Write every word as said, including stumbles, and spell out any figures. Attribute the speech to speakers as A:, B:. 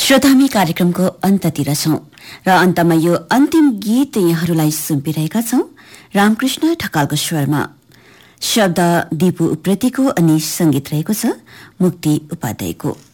A: श्रोता, हामी कार्यक्रमको अन्ततिर छौं र अन्तमा यो अन्तिम गीत यहाँहरूलाई सुम्पिरहेका छौं रामकृष्ण ढकालको स्वरमा। शब्द दिपु उप्रेतीको अनि संगीत रहेको छ मुक्ति उपाध्यायको।